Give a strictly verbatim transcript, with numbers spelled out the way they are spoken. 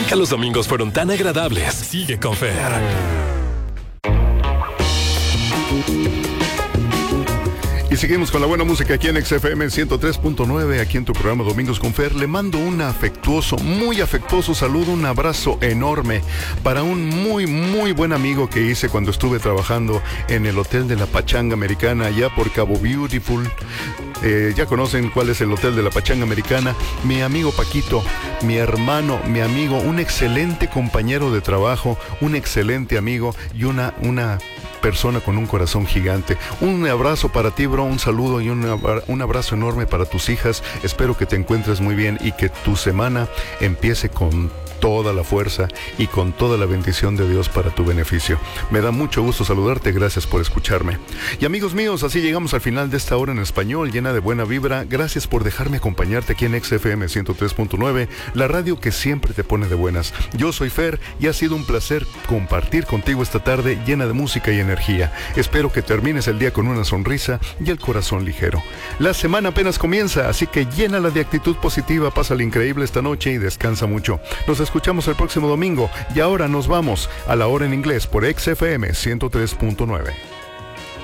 Nunca los domingos fueron tan agradables. Sigue con Fer. Y seguimos con la buena música aquí en X F M ciento tres punto nueve, aquí en tu programa Domingos con Fer. Le mando un afectuoso, muy afectuoso saludo, un abrazo enorme para un muy, muy buen amigo que hice cuando estuve trabajando en el Hotel de la Pachanga Americana, allá por Cabo Beautiful. Eh, ya conocen cuál es el Hotel de la Pachanga Americana. Mi amigo Paquito, mi hermano, mi amigo, un excelente compañero de trabajo, un excelente amigo y una, una persona con un corazón gigante. Un abrazo para ti, bro, un saludo y un, un abrazo enorme para tus hijas. Espero que te encuentres muy bien y que tu semana empiece con toda la fuerza y con toda la bendición de Dios para tu beneficio. Me da mucho gusto saludarte, gracias por escucharme. Y amigos míos, así llegamos al final de esta hora en español, llena de buena vibra. Gracias por dejarme acompañarte aquí en X F M ciento tres punto nueve, la radio que siempre te pone de buenas. Yo soy Fer y ha sido un placer compartir contigo esta tarde llena de música y energía. Espero que termines el día con una sonrisa y el corazón ligero. La semana apenas comienza, así que llénala de actitud positiva, pásala increíble esta noche y descansa mucho. Nos escuchamos el próximo domingo y ahora nos vamos a la hora en inglés por X F M ciento tres punto nueve.